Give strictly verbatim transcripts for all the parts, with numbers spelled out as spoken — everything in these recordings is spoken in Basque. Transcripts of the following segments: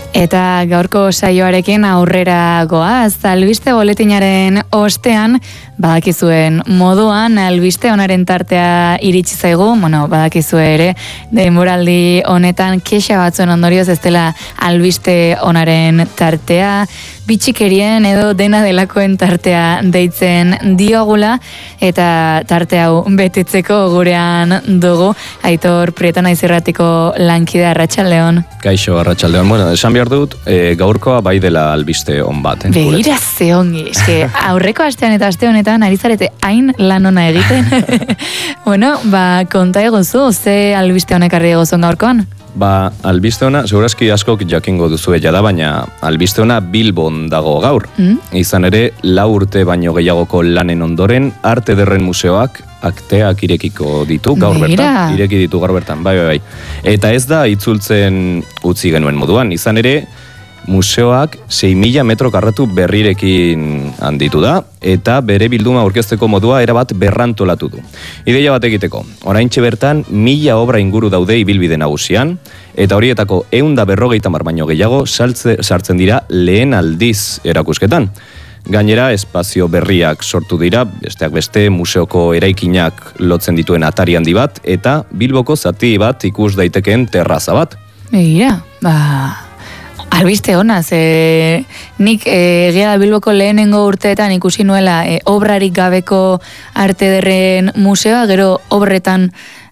Eta gaurko saioarekin aurrera goaz, albiste boletinaren ostean, badakizuen moduan, albiste onaren tartea iritsi zaigu, bueno, badakizue ere, denboraldi honetan kexa batzuen ondorioz ez dela albiste onaren tartea, bitxikerien edo dena delakoen tartea deitzen diogula, eta tarte hau betetzeko gurean dugu, Aitor Prieto naiz irratiko lankide, Arratsaldeon. Kaixo, Arratsaldeon. Bueno, esan behar dut, e, gaurkoa bai dela albiste on bat. Eh, Begira ze ongi, eske aurreko astean eta aste honetan ari zarete hain lan ona egiten. Bueno, ba, konta egozu, ze albiste honek arri egozun gaurkoan? Ba, albiste ona, segurazki askok jakingo duzu ella da, baina albiste ona Bilbon dago gaur. Mm? Izan ere, lau urte baino gehiagoko lanen ondoren, Arte Ederren Museoak akteak irekiko ditu gaur bertan. Ireki ditu gaur bertan, bai, bai, bai. Eta ez da itzultzen utzi genuen moduan. Izan ere, museoak sei mila metro karratu berrirekin handitu da, eta bere bilduma aurkezteko modua erabat berrantolatu du. Ideia bat egiteko, oraintxe bertan mila obra inguru daude ibilbide nagusian, eta horietako ehun eta berrogeita hamar baino gehiago saltze, sartzen dira lehen aldiz erakusketan. Gainera, espazio berriak sortu dira, besteak beste museoko eraikinak lotzen dituen atari handi bat, eta Bilboko zati bat ikus daitekeen terraza bat. Egia, ba... Albiste ona, ze nik egia da Bilboko lehenengo urteetan ikusi nuela e, obrarik gabeko Arte Ederren museoa, gero obretan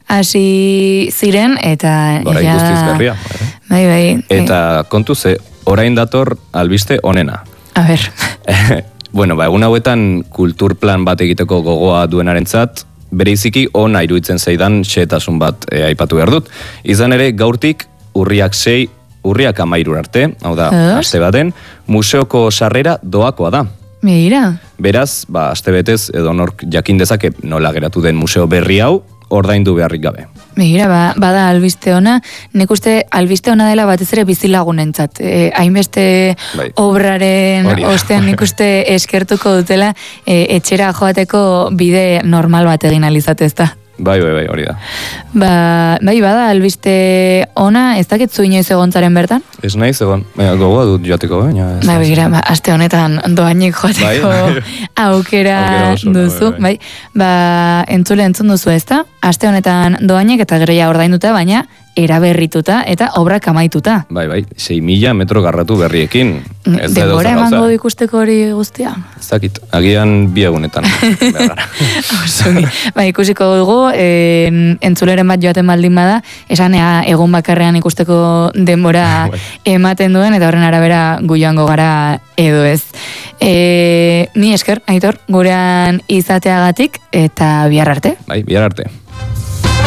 hasi ziren, eta... Bara ikustiz berria. Bai, bai. Eta kontu ze, orain dator albiste onena. A ber. Bueno, ba, egun hauetan kulturplan bat egiteko gogoa duenarentzat, bereiziki ona iruditzen zaidan xehetasun bat e, aipatu behar dut. Izan ere, gaurtik urriak sei, urriak amairur arte, hau da, aste baten, museoko sarrera doakoa da. Mira. Beraz, ba, aste betez, edo nork jakin dezake nola geratu den museo berri hau, ordaindu beharrik gabe. Mira, ba, bada albiste ona, nik uste albiste ona dela batez ere bizilagunentzat. E, hainbeste bai. Obraren Oria. Ostean nik uste eskertuko dutela e, etxera joateko bide normal bat egin alizate, ezta? Bai, bai, bai, hori da. Ba, bai, bada, albiste ona, ez dakitzu inoiz egontzaren bertan? Ez naiz egon, baina gogoa dut joateko, baina... Bai, begira, ba, aste honetan doainik joateko bai, aukera, aukera duzu, bai, bai. Ba, entzule entzun duzu ezta, aste honetan doainik eta gero ja ordainduta, baina eraberrituta eta obrak amaituta. Bai, bai, sei mila metro garratu berriekin. Denbora emango ikusteko hori guztia? Ez dakit, agian bi egunetan. Ba, ikusiko dugu, e, entzuleren bat joaten baldin bada, esan ea, egun bakarrean ikusteko denbora ematen duen, eta horren arabera gu joango gara edo ez. E, ni esker, Aitor, gurean izateagatik, eta bihar arte. Bai, bihar arte.